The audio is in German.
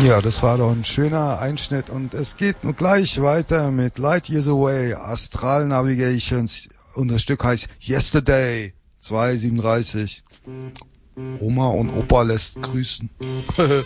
Ja, das war doch ein schöner Einschnitt und es geht nun gleich weiter mit Light Years Away, Astral Navigations und das Stück heißt Yesterday, 2:37. Oma und Opa lässt grüßen.